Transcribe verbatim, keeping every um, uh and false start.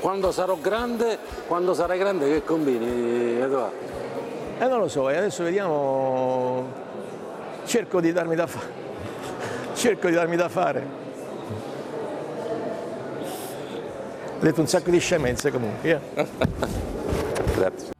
Quando sarò grande, quando sarai grande che combini, Edoardo? Eh non lo so, e adesso vediamo, cerco di darmi da fare, cerco di darmi da fare. Ho detto un sacco di scemenze comunque. Eh? Grazie.